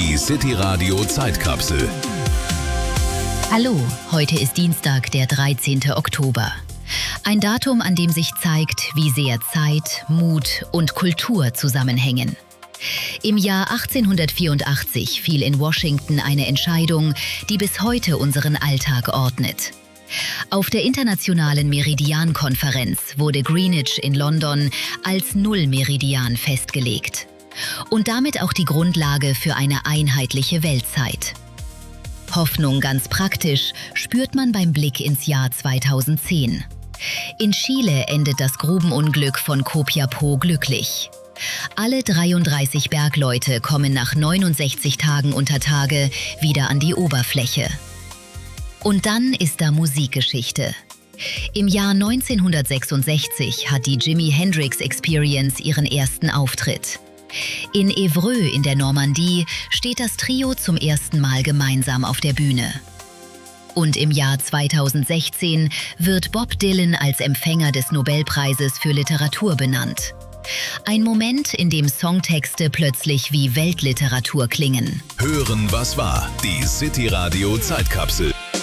Die City Radio Zeitkapsel. Hallo, heute ist Dienstag, der 13. Oktober. Ein Datum, an dem sich zeigt, wie sehr Zeit, Mut und Kultur zusammenhängen. Im Jahr 1884 fiel in Washington eine Entscheidung, die bis heute unseren Alltag ordnet. Auf der Internationalen Meridian-Konferenz wurde Greenwich in London als Nullmeridian festgelegt. Und damit auch die Grundlage für eine einheitliche Weltzeit. Hoffnung ganz praktisch spürt man beim Blick ins Jahr 2010. In Chile endet das Grubenunglück von Copiapó glücklich. Alle 33 Bergleute kommen nach 69 Tagen unter Tage wieder an die Oberfläche. Und dann ist da Musikgeschichte. Im Jahr 1966 hat die Jimi Hendrix Experience ihren ersten Auftritt. In Évreux in der Normandie steht das Trio zum ersten Mal gemeinsam auf der Bühne. Und im Jahr 2016 wird Bob Dylan als Empfänger des Nobelpreises für Literatur benannt. Ein Moment, in dem Songtexte plötzlich wie Weltliteratur klingen. Hören, was war. Die City Radio Zeitkapsel.